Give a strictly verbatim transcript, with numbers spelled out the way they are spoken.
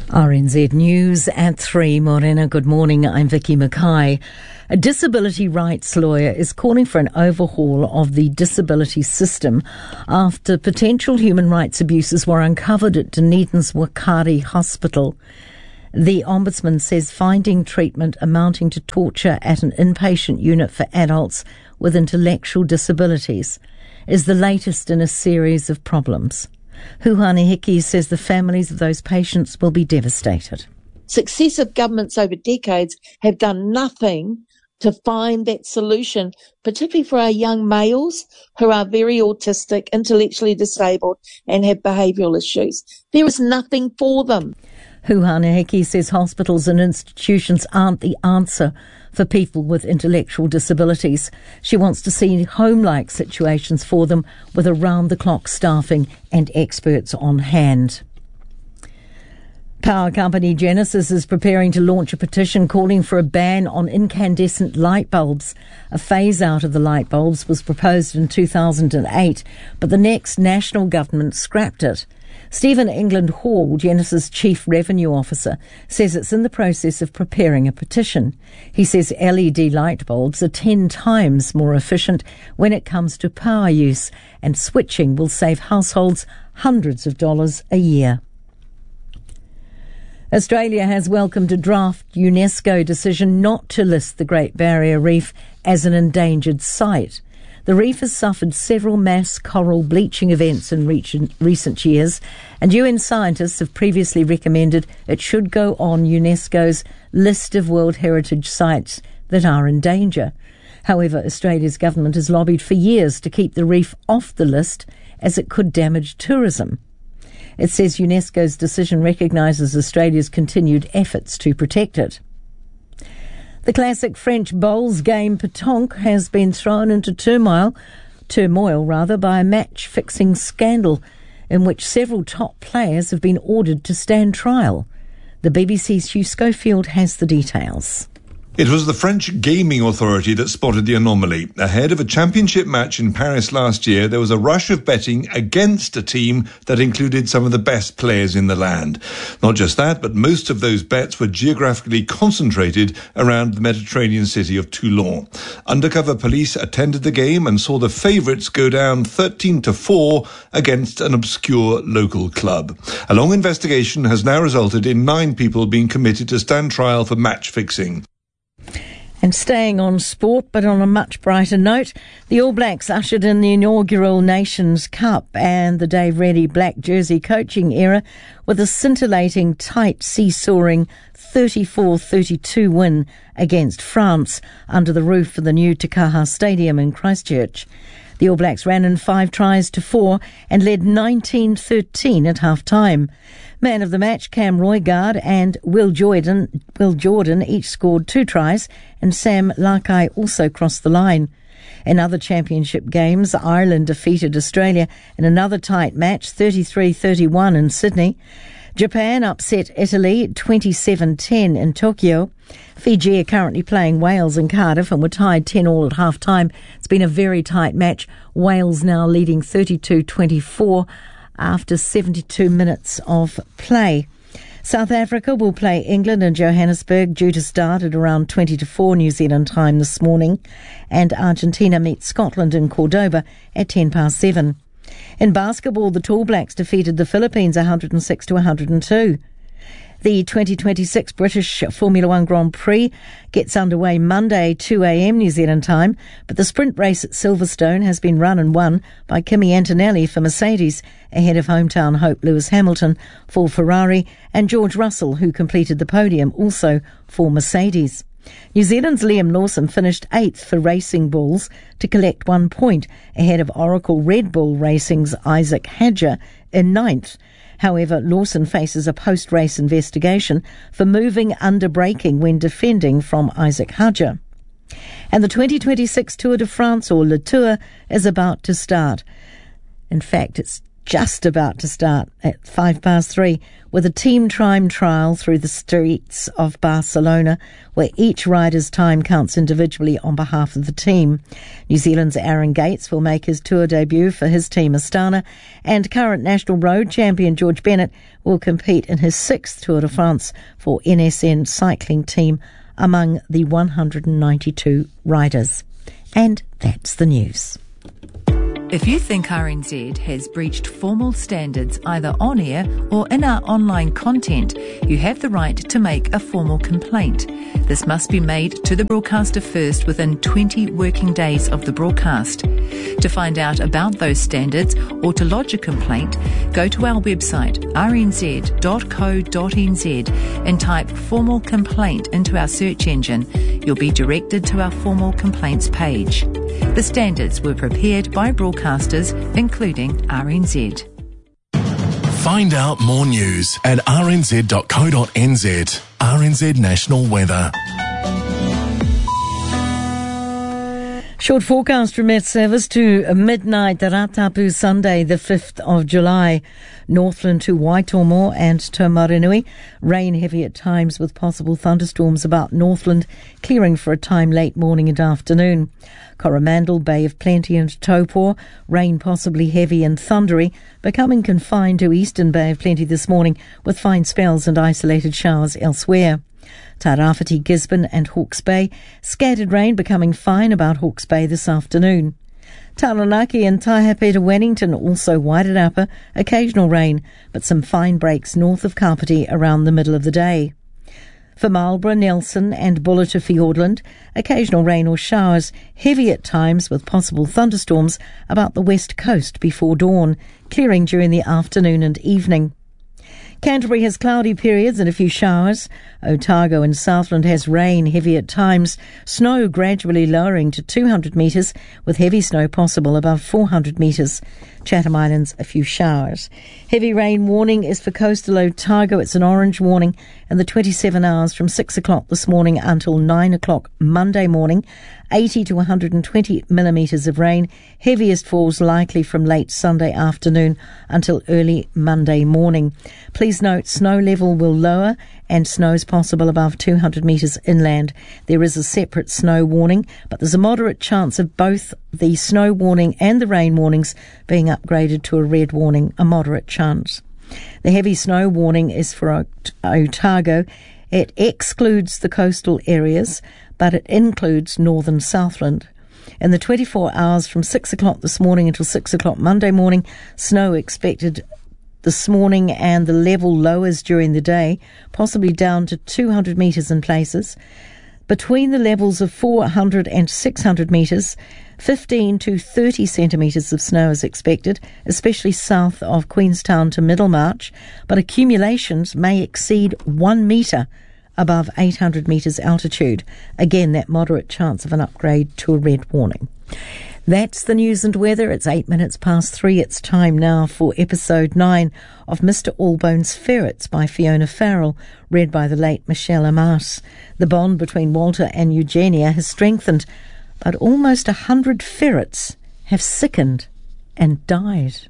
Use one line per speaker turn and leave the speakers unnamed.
R N Z News at three. Morena, good morning. I'm Vicky Mackay. A disability rights lawyer is calling for an overhaul of the disability system after potential human rights abuses were uncovered at Dunedin's Wakari Hospital. The Ombudsman says finding treatment amounting to torture at an inpatient unit for adults with intellectual disabilities is the latest in a series of problems. Huhane Hiki says the families of those patients will be devastated.
Successive governments over decades have done nothing to find that solution, particularly for our young males who are very autistic, intellectually disabled and have behavioural issues. There is nothing for them.
Huhane Hiki says hospitals and institutions aren't the answer for people with intellectual disabilities. She wants to see home-like situations for them with around-the-clock staffing and experts on hand. Power company Genesis is preparing to launch a petition calling for a ban on incandescent light bulbs. A phase-out of the light bulbs was proposed in two thousand eight, but the next national government scrapped it. Stephen England Hall, Genesis Chief Revenue Officer, says it's in the process of preparing a petition. He says L E D light bulbs are ten times more efficient when it comes to power use, and switching will save households hundreds of dollars a year. Australia has welcomed a draft UNESCO decision not to list the Great Barrier Reef as an endangered site. The reef has suffered several mass coral bleaching events in recent years, and U N scientists have previously recommended it should go on UNESCO's list of World Heritage Sites that are in danger. However, Australia's government has lobbied for years to keep the reef off the list as it could damage tourism. It says UNESCO's decision recognises Australia's continued efforts to protect it. The classic French bowls game pétanque has been thrown into turmoil, turmoil rather, by a match-fixing scandal in which several top players have been ordered to stand trial. The B B C's Hugh Schofield has the details.
It was the French Gaming Authority that spotted the anomaly. Ahead of a championship match in Paris last year, there was a rush of betting against a team that included some of the best players in the land. Not just that, but most of those bets were geographically concentrated around the Mediterranean city of Toulon. Undercover police attended the game and saw the favourites go down thirteen to four against an obscure local club. A long investigation has now resulted in nine people being committed to stand trial for match fixing.
And staying on sport, but on a much brighter note, the All Blacks ushered in the inaugural Nations Cup and the Dave Reddy black jersey coaching era with a scintillating, tight, seesawing thirty-four thirty-two win against France under the roof of the new Takaha Stadium in Christchurch. The All Blacks ran in five tries to four and led nineteen thirteen at half-time. Man of the match, Cam Roigard and Will Jordan, Will Jordan each scored two tries, and Sam Lakai also crossed the line. In other championship games, Ireland defeated Australia in another tight match, thirty-three thirty-one in Sydney. Japan upset Italy twenty-seven ten in Tokyo. Fiji are currently playing Wales in Cardiff and were tied ten all at half-time. It's been a very tight match. Wales now leading thirty-two twenty-four after seventy-two minutes of play. South Africa will play England in Johannesburg, due to start at around twenty to four New Zealand time this morning, and Argentina meets Scotland in Cordoba at ten past seven. In basketball, the Tall Blacks defeated the Philippines one hundred six to one hundred two. The twenty twenty-six British Formula One Grand Prix gets underway Monday, two a.m. New Zealand time, but the sprint race at Silverstone has been run and won by Kimi Antonelli for Mercedes, ahead of hometown hope Lewis Hamilton for Ferrari, and George Russell, who completed the podium also for Mercedes. New Zealand's Liam Lawson finished eighth for Racing Bulls to collect one point, ahead of Oracle Red Bull Racing's Isaac Hadger in ninth. However, Lawson faces a post-race investigation for moving under braking when defending from Isaac Hadger. And the twenty twenty-six Tour de France, or Le Tour, is about to start. In fact, it's just about to start at five past three with a team time trial through the streets of Barcelona, where each rider's time counts individually on behalf of the team. New Zealand's Aaron Gates will make his tour debut for his team Astana, and current national road champion George Bennett will compete in his sixth Tour de France for N S N cycling team among the one hundred ninety-two riders. And that's the news.
If you think R N Z has breached formal standards either on air or in our online content, you have the right to make a formal complaint. This must be made to the broadcaster first within twenty working days of the broadcast. To find out about those standards or to lodge a complaint, go to our website r n z dot co dot n z and type formal complaint into our search engine. You'll be directed to our formal complaints page. The standards were prepared by broadcasters, including R N Z.
Find out more news at r n z dot co dot n z. R N Z National Weather.
Short forecast from Met Service to midnight, Ratapu Sunday, the fifth of July. Northland to Waitomo and Taumarunui. Rain heavy at times with possible thunderstorms about Northland, clearing for a time late morning and afternoon. Coromandel, Bay of Plenty and Taupo. Rain possibly heavy and thundery, becoming confined to Eastern Bay of Plenty this morning with fine spells and isolated showers elsewhere. Tairāwhiti, Gisborne and Hawke's Bay. Scattered rain becoming fine about Hawke's Bay this afternoon. Taranaki and Taihapeta, Wellington, also Wairarapa, occasional rain, but some fine breaks north of Kapiti around the middle of the day. For Marlborough, Nelson and Buller to Fiordland, occasional rain or showers, heavy at times with possible thunderstorms about the west coast before dawn, clearing during the afternoon and evening. Canterbury has cloudy periods and a few showers. Otago and Southland has rain, heavy at times. Snow gradually lowering to two hundred metres, with heavy snow possible above four hundred metres. Chatham Islands, a few showers. Heavy rain warning is for coastal Otago. It's an orange warning in the twenty-seven hours from six o'clock this morning until nine o'clock Monday morning. eighty to one hundred twenty millimetres of rain. Heaviest falls likely from late Sunday afternoon until early Monday morning. Please note snow level will lower and snow is possible above two hundred metres inland. There is a separate snow warning, but there's a moderate chance of both the snow warning and the rain warnings being upgraded to a red warning, a moderate chance. The heavy snow warning is for Ot- Otago. It excludes the coastal areas, but it includes northern Southland. In the twenty-four hours from six o'clock this morning until six o'clock Monday morning, snow expected this morning, and the level lowers during the day, possibly down to two hundred metres in places. Between the levels of four hundred and six hundred metres, fifteen to thirty centimetres of snow is expected, especially south of Queenstown to Middlemarch, but accumulations may exceed one metre above eight hundred metres altitude. Again, that moderate chance of an upgrade to a red warning. That's the news and weather. It's eight minutes past three. It's time now for episode nine of Mister Allbones Ferrets by Fiona Farrell, read by the late Michelle Amas. The bond between Walter and Eugenia has strengthened, but almost a hundred ferrets have sickened and died.